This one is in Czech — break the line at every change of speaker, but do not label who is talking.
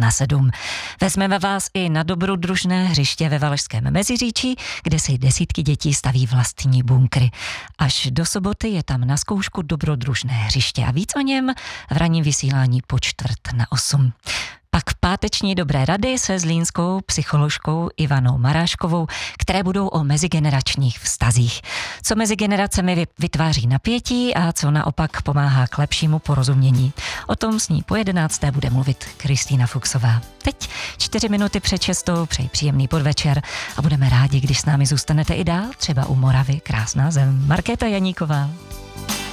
6:15. Vezmeme vás i na dobrodružné hřiště ve Valašském Meziříčí, kde si desítky dětí staví vlastní bunkry. Až do soboty je tam na zkoušku dobrodružné hřiště a víc o něm v ranním vysílání po 7:45. Pak páteční dobré rady se zlínskou psycholožkou Ivanou Maráškovou, které budou o mezigeneračních vztazích. Co mezi generacemi vytváří napětí a co naopak pomáhá k lepšímu porozumění. O tom s ní po 11. bude mluvit Kristýna Fuchsová. Teď 4 minuty před 6. Přeji příjemný podvečer a budeme rádi, když s námi zůstanete i dál, třeba u Moravy, krásná zem. Markéta Janíková.